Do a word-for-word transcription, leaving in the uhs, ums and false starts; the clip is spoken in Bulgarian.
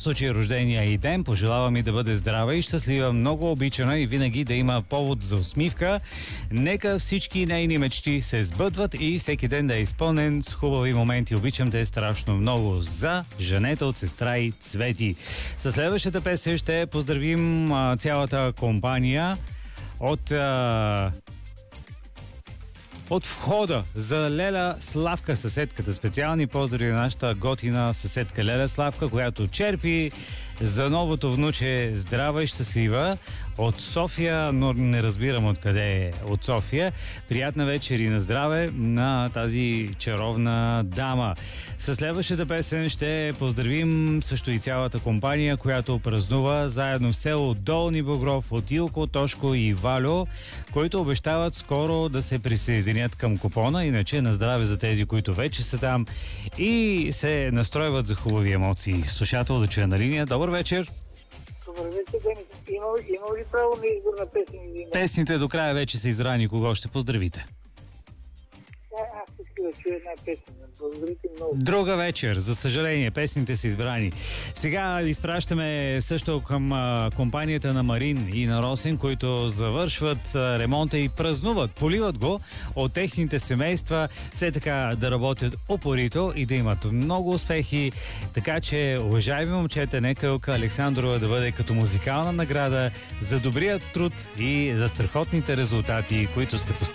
случай рождения и ден. Пожелавам и да бъде здрава и щастлива, много обичана и винаги да има повод за усмивка. Нека всички нейни мечти се сбъдват и всеки ден да е изпълнен с хубави моменти. Обичам те страшно много. За женета от сестра и Цвети. Със следващата песен ще поздравим а, цялата компания от... А... От входа за Леля Славка, съседката. Специални поздрави на нашата готина съседка Леля Славка, която черпи за новото внуче здрава и щастлива от София, но не разбирам откъде е от София. Приятна вечер и на здраве на тази чаровна дама. Със следващата песен ще поздравим също и цялата компания, която празнува заедно в село Долни Богров от Илко, Тошко и Валю, които обещават скоро да се присъединят към купона. Иначе на здраве за тези, които вече са там и се настройват за хубави емоции. Слушател да чуе на линия. Добър вечер! Добър вечер, Денис. Има, има ли право на избор на песни? Песните до края вече са избрани. Кого ще поздравите? Аз искам да чуя една песен. Благодарите много. Друга вечер. За съжаление, песните са избрани. Сега изпращаме също към а, компанията на Марин и на Росен, които завършват а, ремонта и празнуват, поливат го от техните семейства, все така да работят упорито и да имат много успехи. Така че, уважаеми момчета, нека Елка Александрова да бъде като музикална награда за добрият труд и за страхотните резултати, които сте постигнали.